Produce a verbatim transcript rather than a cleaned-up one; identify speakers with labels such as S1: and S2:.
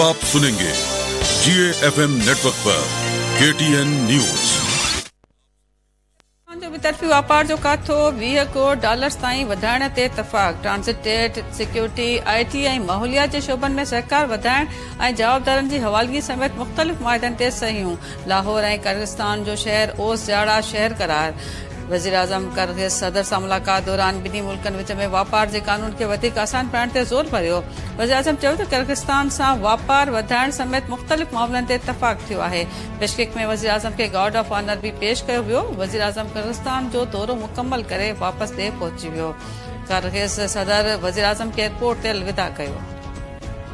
S1: आप सुनेंगे जीए FM network पर KTN news.
S2: तरफ़ी वापार जो काथो वीह करोड़ डॉलर्स ताईं वधाइण ते इतफ़ाक़। ट्रांजिट सिक्योरिटी आईटी ऐं माहौलियात जे शोबनि में सहकार वधाइण ऐं जवाबदारनि जी हवालगी समेत मुख़्तलिफ़ मुआहिदनि ते सहियूं। लाहौर ऐं किर्गिस्तान जो शहर ओस जाड़ा शहर करार। वज़ीर आज़म किर्गिज़ सदर सां मुलाक़ात दौरान ॿिन्ही मुल्कनि विच में वापार जे कानून खे वधीक आसान बणाइण ते ज़ोर भरियो। वज़ीर आज़म चयो त किर्गिस्तान सां वापार वधाइण समेत मुख़्तलिफ़ मामलनि ते इतफ़ाक़ थियो आहे। बिश्केक में वज़ीर आज़म खे गार्ड ऑफ ऑनर बि पेश कयो वियो। वज़ीर आज़म किर्गिस्तान जो दौरो मुकमल करे वापसि ॾे पहुची वियो। किर्गिज़ सदर वज़ीर आज़म खे एयरपोर्ट ते अलविदा कयो।